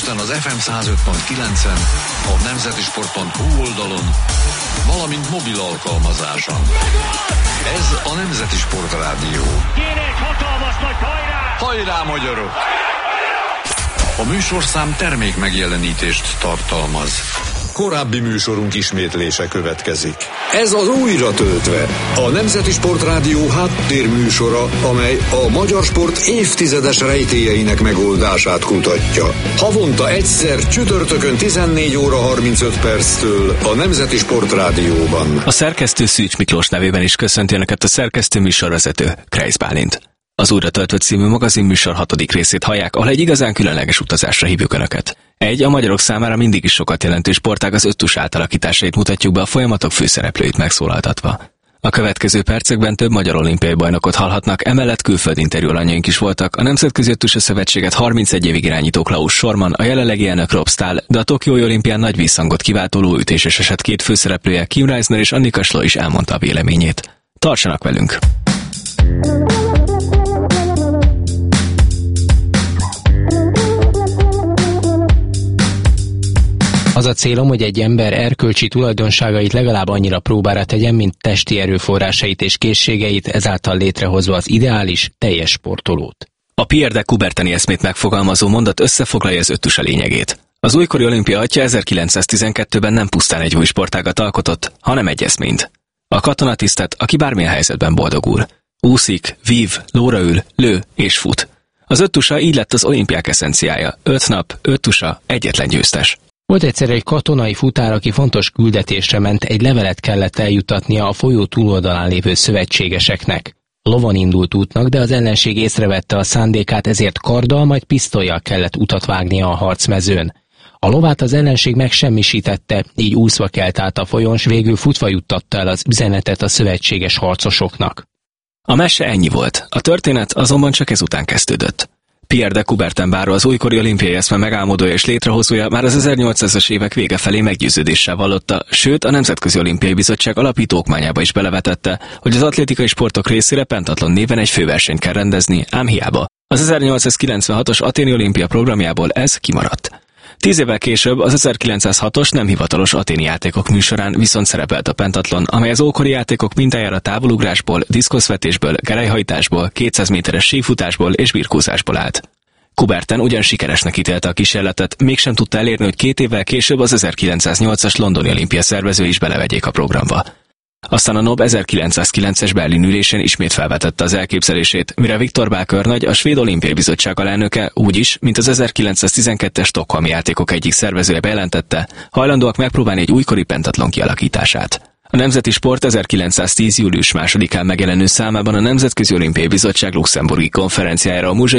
Budapesten az FM 105.9-en, a nemzetisport.hu oldalon, valamint mobil alkalmazáson. Ez a Nemzeti Sport Rádió. Kéne egy hatalmas nagy hajrá! Hajrá, magyarok! A műsorszám termék megjelenítést tartalmaz. Korábbi műsorunk ismétlése következik. Ez az Újra töltve, a Nemzeti Sport Rádió háttérműsora, amely a magyar sport évtizedes rejtélyeinek megoldását kutatja. Havonta egyszer, csütörtökön 14 óra 35 perctől a Nemzeti Sport Rádióban. A szerkesztő Szűcs Miklós nevében is köszönti Önöket a szerkesztő műsorvezető, Kreisz Bálint. Az Újra töltve című magazinműsor 6. részét hallják, ahol egy igazán különleges utazásra hívjuk Önöket. A magyarok számára mindig is sokat jelentő sportág az öttus átalakításait mutatjuk be, a folyamatok főszereplőit megszólaltatva. A következő percekben több magyar olimpiai bajnokot hallhatnak, emellett külföldi interjú alanyaink is voltak, a Nemzetközi Öttusa Szövetséget 31 évig irányító Klaus Schormann, a jelenlegi elnök Rob Stahl, de a tokiói olimpián nagy visszhangot kiváltó lóütéses eset két főszereplője, Kim Reisner és Annika Schlo is elmondta a véleményét. Tartsanak velünk! Az a célom, hogy egy ember erkölcsi tulajdonságait legalább annyira próbára tegyen, mint testi erőforrásait és készségeit, ezáltal létrehozva az ideális, teljes sportolót. A Pierre de Coubertini eszmét megfogalmazó mondat összefoglalja az öttusa lényegét. Az újkori olimpia atya 1912-ben nem pusztán egy új sportágat alkotott, hanem egy eszményt. A katonatisztet, aki bármilyen helyzetben boldogul. Úszik, vív, lóra ül, lő és fut. Az öttusa így lett az olimpiák eszenciája. 5 nap, 5 tusa, egyetlen győztes. Volt egyszer egy katonai futár, aki fontos küldetésre ment, egy levelet kellett eljuttatnia a folyó túloldalán lévő szövetségeseknek. Lovon indult útnak, de az ellenség észrevette a szándékát, ezért karddal, majd pisztollyal kellett utat vágnia a harcmezőn. A lovát az ellenség megsemmisítette, így úszva kelt át a folyón, s végül futva juttatta el az üzenetet a szövetséges harcosoknak. A mese ennyi volt, a történet azonban csak ezután kezdődött. Pierre de Coubertin báró, az újkori olimpiai eszme megálmodója és létrehozója már az 1800-as évek vége felé meggyőződéssel vallotta, sőt a Nemzetközi Olimpiai Bizottság alapító okmányába is belevetette, hogy az atlétikai sportok részére pentatlon néven egy főversenyt kell rendezni, ám hiába. Az 1896-os Athéni olimpia programjából ez kimaradt. 10 évvel később az 1906-os nem hivatalos athéni játékok műsorán viszont szerepelt a pentatlon, amely az ókori játékok mintájára távolugrásból, diszkoszvetésből, gerelyhajtásból, 200 méteres sífutásból és birkózásból állt. Coubertin ugyan sikeresnek ítélte a kísérletet, mégsem tudta elérni, hogy 2 évvel később az 1908-as londoni olimpia szervezői is belevegyék a programba. Aztán a NOB 1909-es Berlin ülésén ismét felvetette az elképzelését, mire Viktor Bákörnagy, a Svéd Olimpiai Bizottság alelnöke úgyis, mint az 1912-es stockholmi játékok egyik szervezője bejelentette, hajlandóak megpróbálni egy újkori pentatlon kialakítását. A Nemzeti Sport 1910. július 2-án megjelenő számában a Nemzetközi Olimpiai Bizottság luxemburgi konferenciájára a